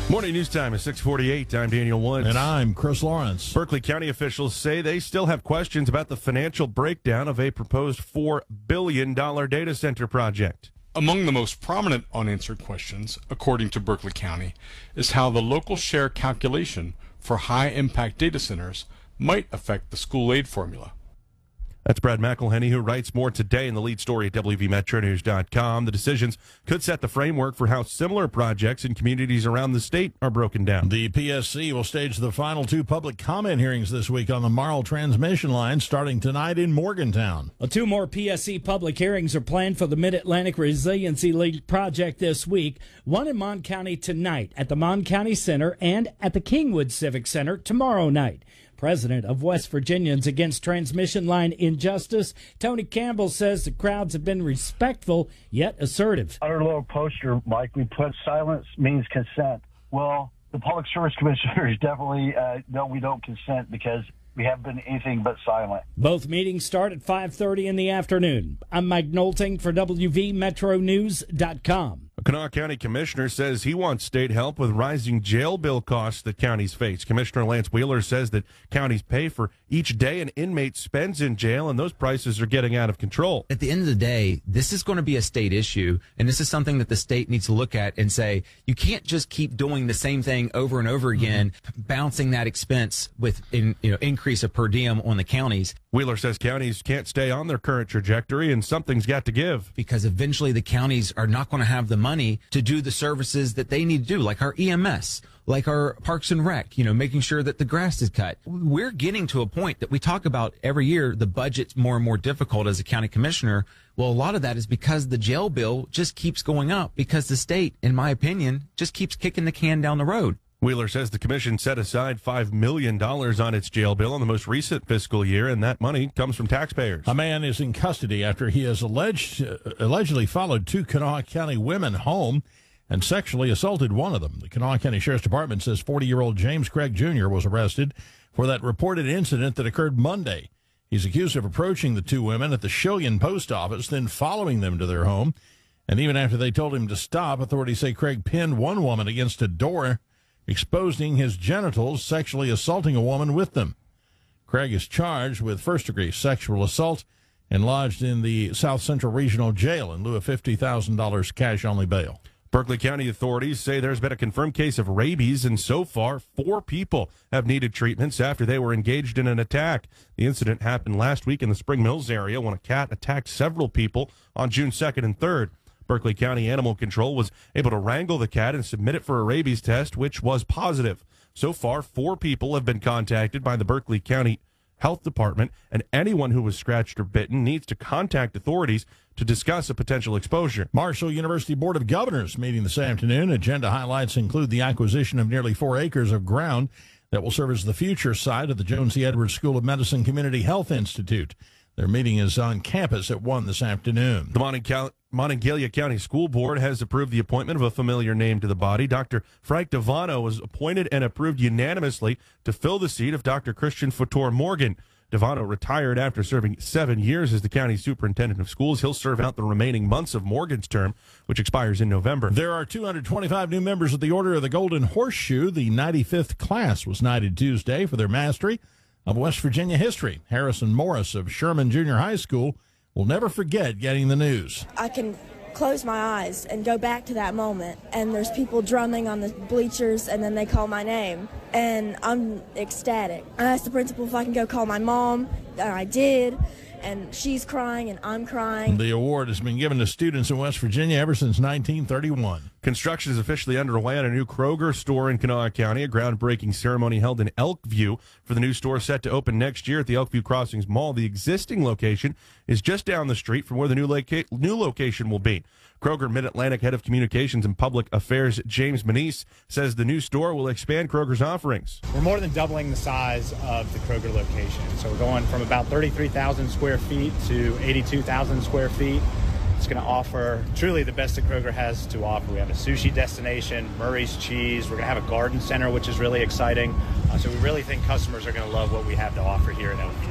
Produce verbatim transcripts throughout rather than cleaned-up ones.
Morning news time is six forty-eight. I'm Daniel Woods. And I'm Chris Lawrence. Berkeley County officials say they still have questions about the financial breakdown of a proposed four billion dollars data center project. Among the most prominent unanswered questions, according to Berkeley County, is how the local share calculation for high-impact data centers might affect the school aid formula. That's Brad McElhenney, who writes more today in the lead story at W V Metro News dot com. The decisions could set the framework for how similar projects in communities around the state are broken down. The P S C will stage the final two public comment hearings this week on the Marl transmission line, starting tonight in Morgantown. Well, two more P S C public hearings are planned for the Mid-Atlantic Resiliency League project this week. One in Mon County tonight at the Mon County Center and at the Kingwood Civic Center tomorrow night. President of West Virginians Against Transmission Line Injustice, Tony Campbell, says the crowds have been respectful yet assertive. On our little poster, Mike, we put silence means consent. Well, the Public Service Commissioners definitely uh, know we don't consent because we haven't been anything but silent. Both meetings start at five thirty in the afternoon. I'm Mike Nolting for W V Metro News dot com. A Kanawha County commissioner says he wants state help with rising jail bill costs that counties face. Commissioner Lance Wheeler says that counties pay for each day an inmate spends in jail, and those prices are getting out of control. At the end of the day, this is going to be a state issue, and this is something that the state needs to look at and say, you can't just keep doing the same thing over and over again, mm-hmm. bouncing that expense with in, you know, increase of per diem on the counties. Wheeler says counties can't stay on their current trajectory, and something's got to give. Because eventually the counties are not going to have the money to do the services that they need to do, like our E M S, like our Parks and Rec, you know, making sure that the grass is cut. We're getting to a point that we talk about every year, the budget's more and more difficult as a county commissioner. Well, a lot of that is because the jail bill just keeps going up because the state, in my opinion, just keeps kicking the can down the road. Wheeler says the commission set aside five million dollars on its jail bill in the most recent fiscal year, and that money comes from taxpayers. A man is in custody after he has alleged uh, allegedly followed two Kanawha County women home and sexually assaulted one of them. The Kanawha County Sheriff's Department says forty-year-old James Craig Junior was arrested for that reported incident that occurred Monday. He's accused of approaching the two women at the Shillian post office, then following them to their home. And even after they told him to stop, authorities say Craig pinned one woman against a door, exposing his genitals, sexually assaulting a woman with them. Craig is charged with first-degree sexual assault and lodged in the South Central Regional Jail in lieu of fifty thousand dollars cash-only bail. Berkeley County authorities say there's been a confirmed case of rabies, and so far, four people have needed treatments after they were engaged in an attack. The incident happened last week in the Spring Mills area when a cat attacked several people on June second and third. Berkeley County Animal Control was able to wrangle the cat and submit it for a rabies test, which was positive. So far, four people have been contacted by the Berkeley County Health Department, and anyone who was scratched or bitten needs to contact authorities to discuss a potential exposure. Marshall University Board of Governors meeting this afternoon. Agenda highlights include the acquisition of nearly four acres of ground that will serve as the future site of the Joan C. Edwards School of Medicine Community Health Institute. Their meeting is on campus at one this afternoon. The Monongalia Monongalia County School Board has approved the appointment of a familiar name to the body. Doctor Frank Devano was appointed and approved unanimously to fill the seat of Doctor Christian Futor Morgan. Devano retired after serving seven years as the county superintendent of schools. He'll serve out the remaining months of Morgan's term, which expires in November. There are two hundred twenty-five new members of the Order of the Golden Horseshoe. The ninety-fifth class was knighted Tuesday for their mastery of West Virginia history. Harrison Morris of Sherman Junior High School will never forget getting the news. I can close my eyes and go back to that moment, and there's people drumming on the bleachers, and then they call my name, and I'm ecstatic. I asked the principal if I can go call my mom, and I did, and she's crying and I'm crying. The award has been given to students in West Virginia ever since nineteen thirty-one. Construction is officially underway on a new Kroger store in Kanawha County. A groundbreaking ceremony held in Elkview for the new store set to open next year at the Elkview Crossings Mall. The existing location is just down the street from where the new, loca- new location will be. Kroger Mid-Atlantic Head of Communications and Public Affairs James Manise says the new store will expand Kroger's offerings. We're more than doubling the size of the Kroger location. So we're going from about thirty-three thousand square feet to eighty-two thousand square feet. It's going to offer truly the best that Kroger has to offer. We have a sushi destination, Murray's Cheese. We're going to have a garden center, which is really exciting. Uh, so we really think customers are going to love what we have to offer here in Elkview.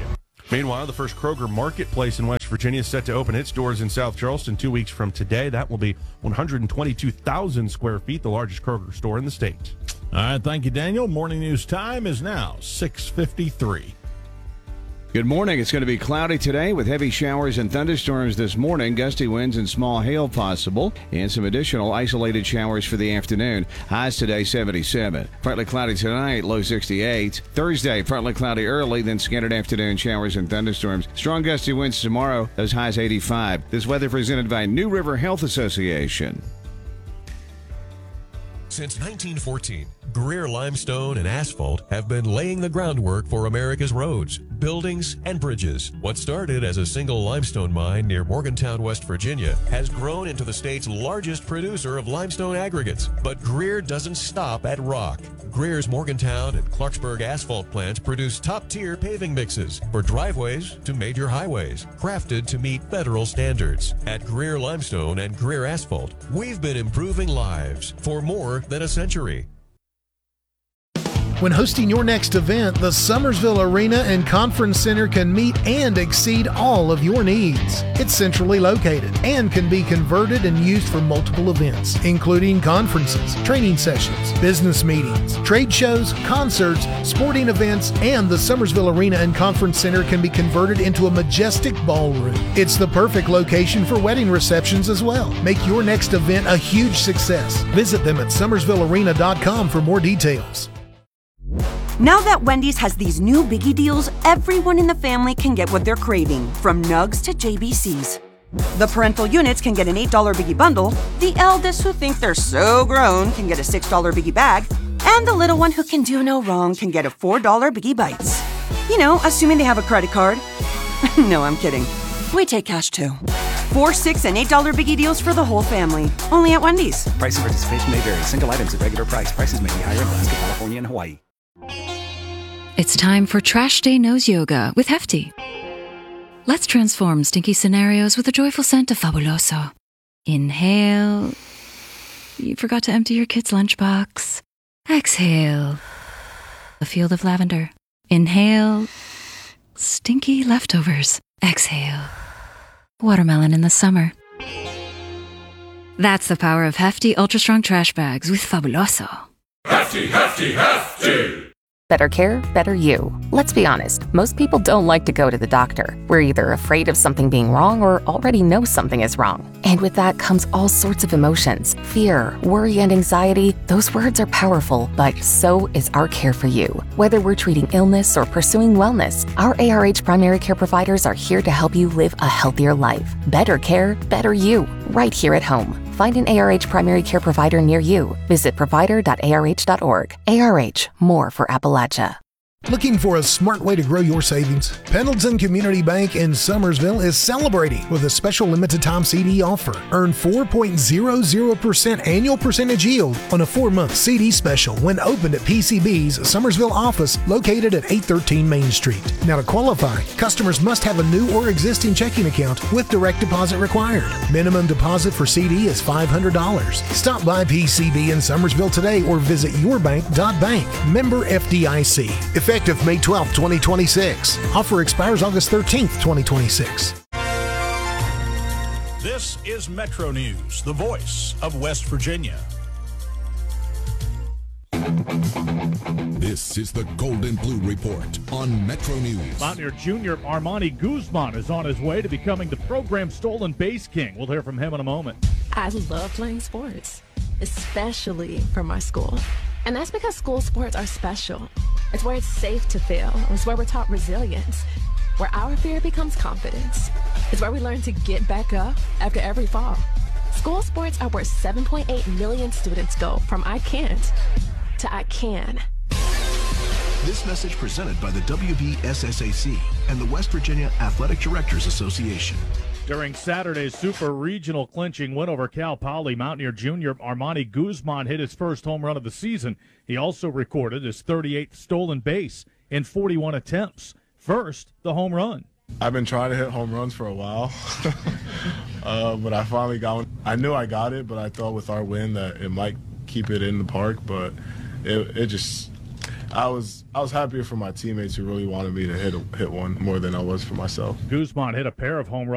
Meanwhile, the first Kroger Marketplace in West Virginia is set to open its doors in South Charleston two weeks from today. That will be one hundred twenty-two thousand square feet, the largest Kroger store in the state. All right, thank you, Daniel. Morning news time is now six fifty-three. Good morning. It's going to be cloudy today with heavy showers and thunderstorms this morning, gusty winds and small hail possible, and some additional isolated showers for the afternoon. Highs today seventy-seven. Partly cloudy tonight, low sixty-eight. Thursday, partly cloudy early, then scattered afternoon showers and thunderstorms. Strong gusty winds tomorrow, those highs eighty-five. This weather presented by New River Health Association. Since nineteen fourteen, Greer Limestone and Asphalt have been laying the groundwork for America's roads, buildings, and bridges. What started as a single limestone mine near Morgantown, West Virginia, has grown into the state's largest producer of limestone aggregates. But Greer doesn't stop at rock. Greer's Morgantown and Clarksburg asphalt plants produce top-tier paving mixes for driveways to major highways, crafted to meet federal standards. At Greer Limestone and Greer Asphalt, we've been improving lives for more than a century. When hosting your next event, the Summersville Arena and Conference Center can meet and exceed all of your needs. It's centrally located and can be converted and used for multiple events, including conferences, training sessions, business meetings, trade shows, concerts, sporting events, and the Summersville Arena and Conference Center can be converted into a majestic ballroom. It's the perfect location for wedding receptions as well. Make your next event a huge success. Visit them at summersville arena dot com for more details. Now that Wendy's has these new biggie deals, everyone in the family can get what they're craving, from nugs to J B Cs. The parental units can get an eight dollar biggie bundle, the eldest who think they're so grown can get a six dollar biggie bag, and the little one who can do no wrong can get a four dollar biggie bites. You know, assuming they have a credit card. No, I'm kidding. We take cash too. Four, six, and eight dollar biggie deals for the whole family. Only at Wendy's. Price and participation may vary. Single items at regular price. Prices may be higher in Alaska, California, and Hawaii. It's time for Trash Day Nose Yoga with Hefty. Let's transform stinky scenarios with a joyful scent of Fabuloso. Inhale. You forgot to empty your kid's lunchbox. Exhale. A field of lavender. Inhale. Stinky leftovers. Exhale. Watermelon in the summer. That's the power of Hefty Ultra Strong Trash Bags with Fabuloso. Hefty, hefty, hefty! Better care, better you. Let's be honest, most people don't like to go to the doctor. We're either afraid of something being wrong or already know something is wrong. And with that comes all sorts of emotions. Fear, worry, and anxiety. Those words are powerful, but so is our care for you. Whether we're treating illness or pursuing wellness, our A R H primary care providers are here to help you live a healthier life. Better care, better you. Right here at home. Find an A R H primary care provider near you. Visit provider dot A R H dot org. A R H, more for Appalachia. Looking for a smart way to grow your savings? Pendleton Community Bank in Summersville is celebrating with a special limited time C D offer. Earn four point zero zero percent annual percentage yield on a four-month C D special when opened at P C B's Summersville office located at eight thirteen Main Street. Now to qualify, customers must have a new or existing checking account with direct deposit required. Minimum deposit for C D is five hundred dollars. Stop by P C B in Summersville today or visit your bank dot bank. Member F D I C. Effective May twelfth, twenty twenty-six. Offer expires August thirteenth, twenty twenty-six. This is Metro News, the voice of West Virginia. This is the Golden Blue Report on Metro News. Mountaineer junior Armani Guzman is on his way to becoming the program stolen base king. We'll hear from him in a moment. I love playing sports, especially for my school. And that's because school sports are special. It's where it's safe to fail. It's where we're taught resilience, where our fear becomes confidence. It's where we learn to get back up after every fall. School sports are where seven point eight million students go from I can't to I can. This message presented by the W V S S A C and the West Virginia Athletic Directors Association. During Saturday's Super Regional clinching win over Cal Poly, Mountaineer junior Armani Guzman hit his first home run of the season. He also recorded his thirty-eighth stolen base in forty-one attempts. First, the home run. I've been trying to hit home runs for a while, uh, but I finally got one. I knew I got it, but I thought with our win that it might keep it in the park, but it, it just I was I was happier for my teammates who really wanted me to hit a, hit one more than I was for myself. Guzman hit a pair of home runs